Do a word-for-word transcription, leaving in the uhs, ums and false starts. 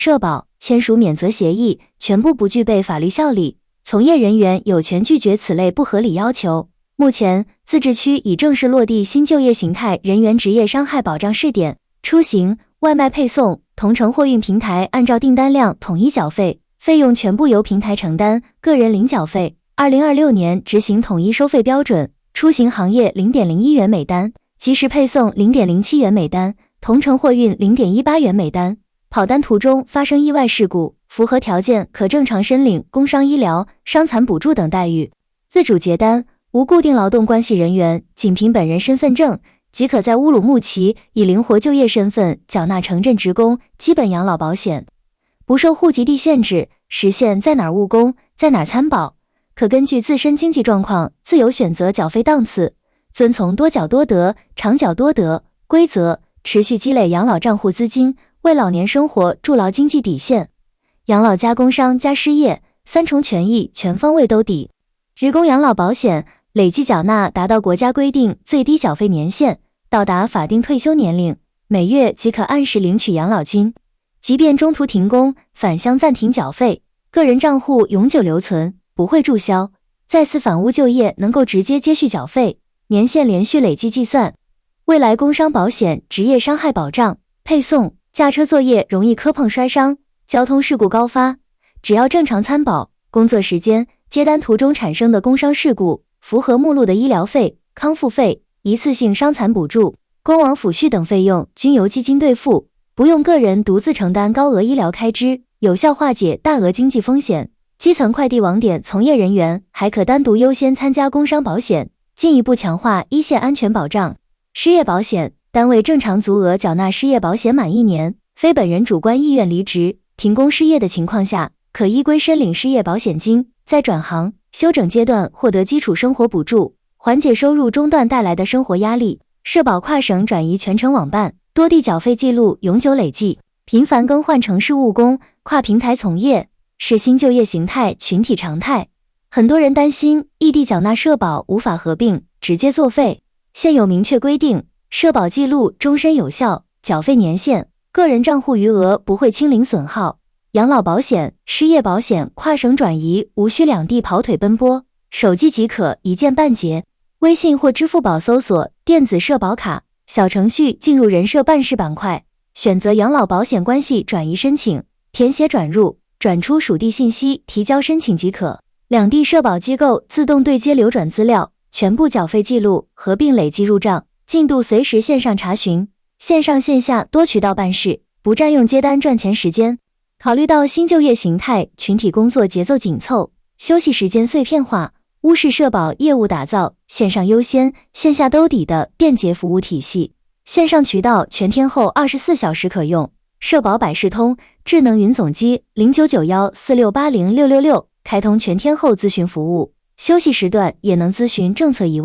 社保签署免责协议，全部不具备法律效力，从业人员有权拒绝此类不合理要求。目前，自治区已正式落地新就业形态人员职业伤害保障试点，出行、外卖配送、同城货运平台按照订单量统一缴费，费用全部由平台承担，个人零缴费。二零二六年执行统一收费标准，出行行业 零点零一元每单，即时配送 零点零七元每单，同城货运 零点一八元每单。跑单途中发生意外事故，符合条件可正常申领工伤医疗、伤残补助等待遇。自主结单，无固定劳动关系人员仅凭本人身份证，即可在乌鲁木齐以灵活就业身份缴纳城镇职工基本养老保险，不受户籍地限制，实现在哪儿务工，在哪儿参保，可根据自身经济状况自由选择缴费档次，遵从多缴多得、长缴多得规则，持续积累养老账户资金，为老年生活筑牢经济底线。养老加工伤加失业，三重权益全方位兜底。职工养老保险累计缴纳达到国家规定最低缴费年限，到达法定退休年龄，每月即可按时领取养老金。即便中途停工，返乡暂停缴费，个人账户永久留存，不会注销，再次返屋就业能够直接接续缴费，年限连续累计计算。未来工伤保险职业伤害保障配送，驾车作业容易磕碰摔伤，交通事故高发，只要正常参保，工作时间、接单途中产生的工伤事故，符合目录的医疗费、康复费、一次性伤残补助、工亡抚恤等费用均由基金兑付，不用个人独自承担高额医疗开支，有效化解大额经济风险。基层快递网点从业人员还可单独优先参加工伤保险，进一步强化一线安全保障。失业保险，单位正常足额缴纳失业保险满一年，非本人主观意愿离职、停工失业的情况下，可依规申领失业保险金，在转行、休整阶段获得基础生活补助，缓解收入中断带来的生活压力。社保跨省转移全程网办，多地缴费记录永久累计，频繁更换城市务工，跨平台从业，是新就业形态群体常态。很多人担心异地缴纳社保无法合并，直接作废。现有明确规定，社保记录终身有效，缴费年限、个人账户余额不会清零损耗。养老保险、失业保险跨省转移无需两地跑腿奔波，手机即可一键办结。微信或支付宝搜索电子社保卡，小程序进入人社办事板块，选择养老保险关系转移申请，填写转入、转出属地信息，提交申请即可。两地社保机构自动对接流转资料，全部缴费记录合并累计入账，进度随时线上查询，线上线下多渠道办事，不占用接单赚钱时间。考虑到新就业形态群体工作节奏紧凑，休息时间碎片化，乌市社保业务打造线上优先、线下兜底的便捷服务体系。线上渠道全天候二十四小时可用，社保百事通智能云总机 零九九一四六八零六六六开通全天候咨询服务，休息时段也能咨询政策疑问。